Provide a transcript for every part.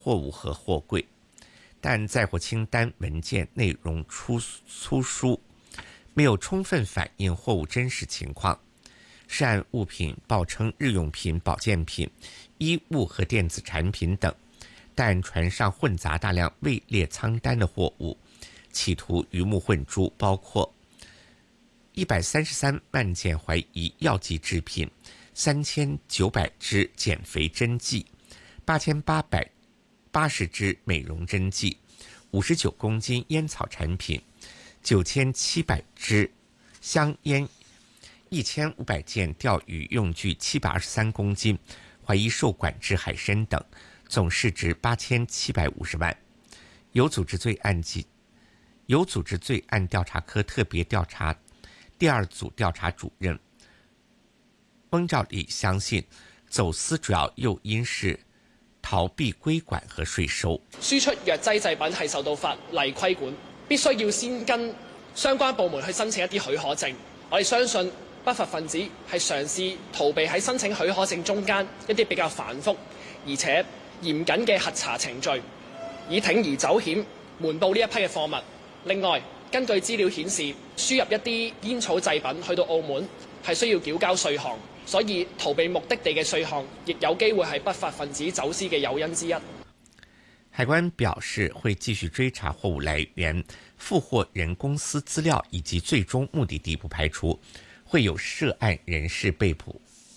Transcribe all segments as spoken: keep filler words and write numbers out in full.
货物和货柜，但载货清单文件内容粗粗疏，没有充分反映货物真实情况。涉案物品报称日用品、保健品、衣物和电子产品等，但船上混杂大量未列仓单的货物，企图鱼目混珠，包括一百三十三万件怀疑药剂制品、三千九百支减肥针剂、八千八百八十支美容针剂、五十九公斤烟草产品、九千七百支香烟、一千五百件钓鱼用具、七百二十三公斤怀疑受管制海参等，总市值八千七百五十万。有组织罪案及有组织罪案调查科特别调查第二组调查主任翁兆立相信，走私主要诱因是逃避規管和稅收。 輸出藥劑製品係受到法例規管，必須要先跟相關部門去申請一啲許可證。我哋相信不法分子係嘗試逃避喺申請許可證中間一啲比較繁複而且嚴謹嘅核查程序，以鋌而走險瞞報呢一批嘅貨物。另外，根據資料顯示，輸入一啲煙草製品去到澳門係需要繳交稅項，所以逃避目的地嘅稅項亦有機會係不法分子走私嘅誘因之一。 海關表示會繼續追查貨物來源、付貨人公司資料以及最終目的地，不排除會有涉案人士被捕。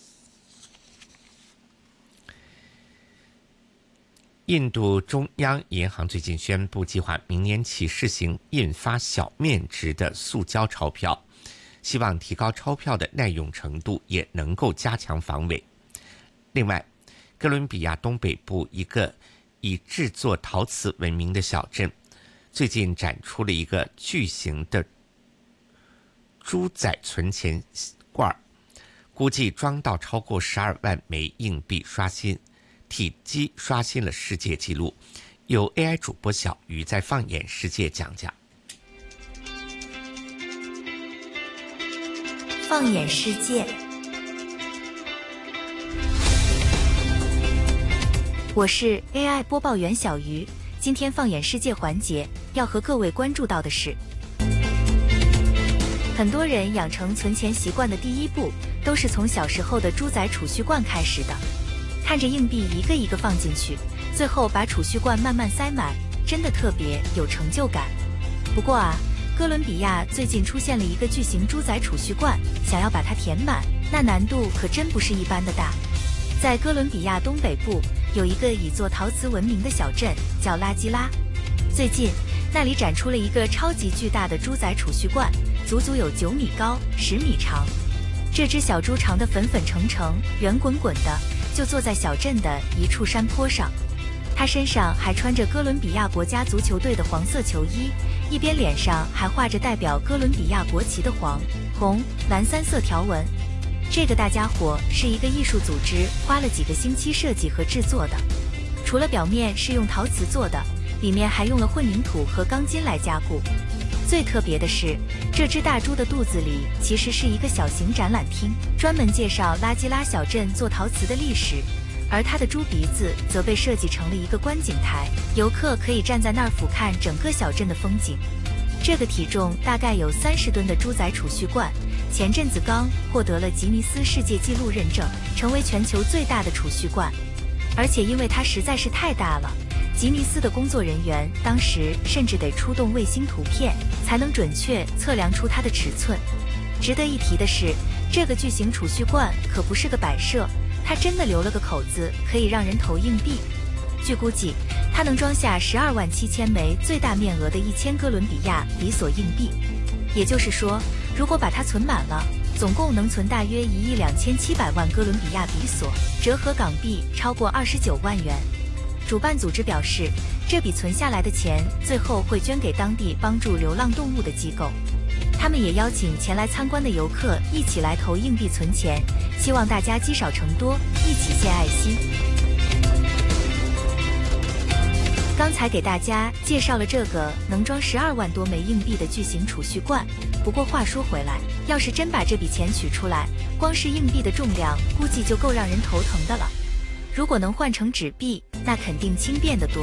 印度中央銀行最近宣布，計劃明年起試行印發小面值的塑膠鈔票，希望提高鈔票的耐用程度，也能夠加強防偽。另外，哥倫比亞東北部一個以製作陶瓷聞名的小鎮，最近展出了一個巨型的豬仔存錢罐，估計裝到超過十二萬枚硬幣，刷新體積刷新了世界紀錄。由 A I 主播小魚在放眼世界講講。 放眼世界，我是 A I 播报员小鱼。今天放眼世界环节要和各位关注到的是，很多人养成存钱习惯的第一步，都是从小时候的猪仔储蓄罐开始的。看着硬币一个一个放进去，最后把储蓄罐慢慢塞满，真的特别有成就感。不过啊，哥伦比亚最近出现了一个巨型猪仔储蓄罐，想要把它填满，那难度可真不是一般的大。在哥伦比亚东北部有一个以做陶瓷闻名的小镇，叫拉基拉。最近那里展出了一个超级巨大的猪仔储蓄罐，足足有九米高、十米长。这只小猪长得粉粉橙橙、圆滚滚的，就坐在小镇的一处山坡上。它身上还穿着哥伦比亚国家足球队的黄色球衣，一边脸上还画着代表哥伦比亚国旗的黄、红、蓝三色条纹。这个大家伙是一个艺术组织花了几个星期设计和制作的。除了表面是用陶瓷做的，里面还用了混凝土和钢筋来加固。最特别的是，这只大猪的肚子里其实是一个小型展览厅，专门介绍拉基拉小镇做陶瓷的历史，而它的猪鼻子则被设计成了一个观景台，游客可以站在那儿俯瞰整个小镇的风景。这个体重大概有三十吨的猪仔储蓄罐，前阵子刚获得了吉尼斯世界纪录认证，成为全球最大的储蓄罐。而且因为它实在是太大了，吉尼斯的工作人员当时甚至得出动卫星图片，才能准确测量出它的尺寸。值得一提的是，这个巨型储蓄罐可不是个摆设，它真的留了个口子，可以让人投硬币。据估计，它能装下十二万七千枚最大面额的一千哥伦比亚比索硬币。也就是说，如果把它存满了，总共能存大约一亿两千七百万哥伦比亚比索，折合港币超过二十九万元。主办组织表示，这笔存下来的钱最后会捐给当地帮助流浪动物的机构。他们也邀请前来参观的游客一起来投硬币存钱，希望大家积少成多，一起献爱心。刚才给大家介绍了这个能装十二万多枚硬币的巨型储蓄罐，不过话说回来，要是真把这笔钱取出来，光是硬币的重量估计就够让人头疼的了。如果能换成纸币， 那肯定轻便得多。